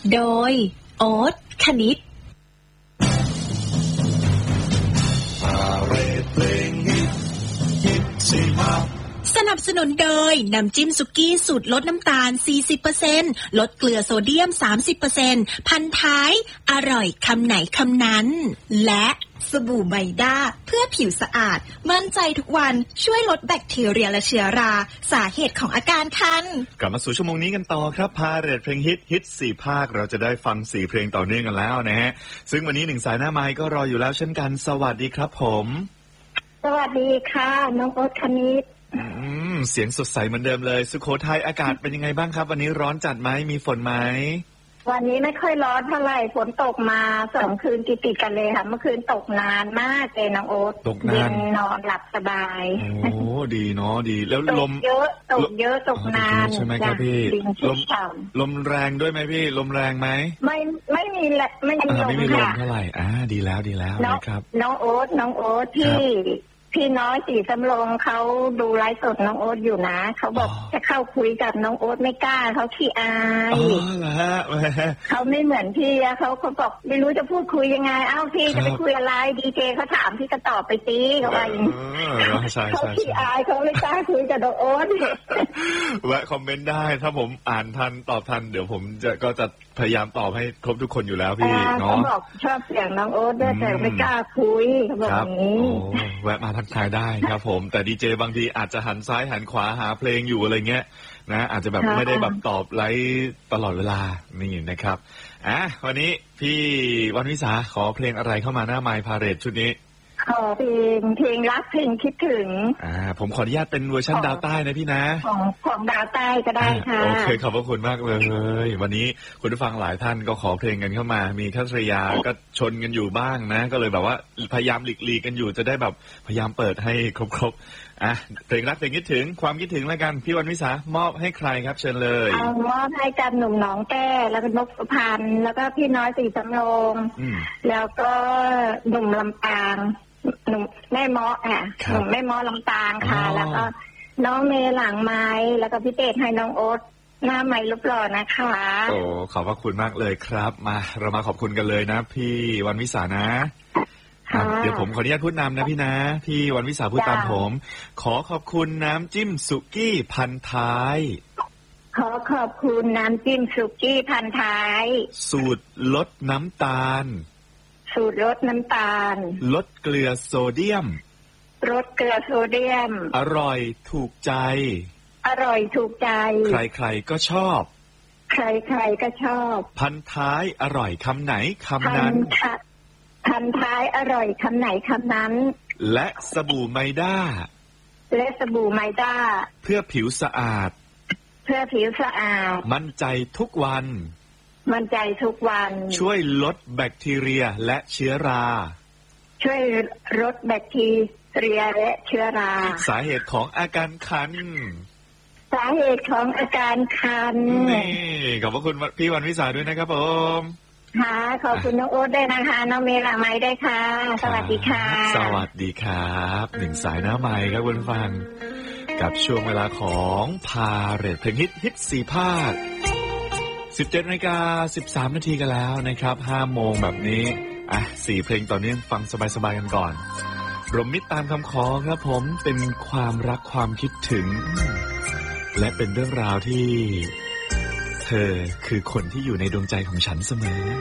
โดยโอ๊ตคณิตสนับสนุนโดยน้ำจิ้มสุกี้สูตรลดน้ำตาล 40% ลดเกลือโซเดียม 30% พันท้ายอร่อยคำไหนคำนั้นและสบู่ไบด้าเพื่อผิวสะอาดมั่นใจทุกวันช่วยลดแบคทีเรียและเชื้อราสาเหตุของอาการคันกลับมาสู่ชั่วโมงนี้กันต่อครับพาเรทเพลงฮิต4ภาคเราจะได้ฟัง4เพลงต่อเนื่องกันแล้วนะฮะซึ่งวันนี้1สายหน้าไมค์ก็รออยู่แล้วเช่นกันสวัสดีครับผมสวัสดีค่ะน้องโอ๊ตคณิตเสียงสดใสเหมือนเดิมเลยสุโขทัยอากาศเป็นยังไงบ้างครับวันนี้ร้อนจัดไหมมีฝนไหมวันนี้ไม่ค่อยร้อนเท่าไหร่ฝนตกมา2 คืนติดกันเลยค่ะเมื่อคืนตกนานมากเลยน้องโอ๊ตตกนานนอนหลับสบายโอ้ดีเนาะดีแล้วลมเยอะตกนานใช่ไหมครับพี่ลมแรงด้วยไหมพี่ลมแรงไหมไม่มีลมเท่าไหร่ดีแล้วนะครับน้องโอ๊ตพี่น้อยสีสำโรงเขาดูไลฟ์สดน้องโอ๊ตอยู่นะเขาบอกจะเข้าคุยกับน้องโอ๊ตไม่กล้าเขาขี้อายเขาไม่เหมือนพี่เขาบอกไม่รู้จะพูดคุยยังไงพี่จะไปคุยอะไรดีเจเขาถามพี่ก็ตอบไปสิเขาว่าอย่างนี้เขาขี้อายเขาไม่กล้าคุยกับน้องโอ๊ตแวะคอมเมนต์ได้ถ้าผมอ่านทันตอบทันเดี๋ยวผมก็จะพยายามตอบให้ครบทุกคนอยู่แล้วพี่เนาะเขาบอกชอบเสียงน้องโอ๊ตด้วยแต่ไม่กล้าคุยเขาบอกอย่างนี้แวะมาทักทายได้ครับผมแต่ดีเจบางทีอาจจะหันซ้ายหันขวาหาเพลงอยู่อะไรเงี้ยนะอาจจะแบบไม่ได้แบบตอบไลฟ์ตลอดเวลานี่นะครับวันนี้พี่วันวิสาขอเพลงอะไรเข้ามาหน้าไมค์พาเรทชุดนี้ขอเพลงรักเพลงคิดถึงผมขออนุญาตเป็นเวอร์ชันดาวใต้นะพี่นะของดาวใต้ก็ได้ค่ะโอเคขอบพระคุณมากเลยวันนี้คุณผู้ฟังหลายท่านก็ขอเพลงกันเข้ามามีทัศยาก็ชนกันอยู่บ้างนะก็เลยแบบว่าพยายามหลีกกันอยู่จะได้แบบพยายามเปิดให้ครบเพลงรักเพลงคิดถึงความคิดถึงแล้วกันพี่วันวิสามอบให้ใครครับเชิญเลยมอบให้กับหนุ่มหนองแก้แล้วก็นกสุพรรณแล้วก็พี่น้อยสีสำโรงแล้วก็หนุ่มลำปางหนุ่มแม่เมาะหนุ่มแม่เมาะลำปางค่ะแล้วก็น้องเมย์หลังไม้แล้วก็พี่เต๋ให้น้องโอ๊ตหน้าไม้รูปหล่อนะคะขอบพระคุณมากเลยครับมาเรามาขอบคุณกันเลยนะพี่วันวิสานะเดี๋ยวผมขออนุญาตพูดนำนะพี่นะพี่วันวิสาพูดตามผมขอขอบคุณน้ำจิ้มสุกี้พันท้ายขอขอบคุณน้ำจิ้มสุกี้พันท้ายสูตรลดน้ำตาลสูตรลดน้ำตาลลดเกลือโซเดียมลดเกลือโซเดียมอร่อยถูกใจใครๆก็ชอบใครๆก็ชอบพันท้ายอร่อยคำไหนคำนั้นพันท้ายอร่อยคำไหนคำนั้นและสบู่ไมด้าเพื่อผิวสะอาดมั่นใจทุกวันช่วยลดแบคทีเรียและเชื้อราสาเหตุของอาการคันนี่ขอบพระคุณพี่วันวิสาด้วยนะครับผมค่ะขอบคุณน้องโอ๊ตด้วยนะคะน้องเมย์หลังไม้ด้วยค่ะสวัสดีค่ะสวัสดีครับ1สายหน้าไมค์ครับคุณฟังกับช่วงเวลาของพาเรทเพลงฮิต4ภาค17:13 นาทีกันแล้วนะครับ5โมงแบบนี้4เพลงต่อเนื่องฟังสบายๆกันก่อนรวมมิตรตามคำขอครับผมเป็นความรักความคิดถึงและเป็นเรื่องราวที่เธอคือคนที่อยู่ในดวงใจของฉันเสมอ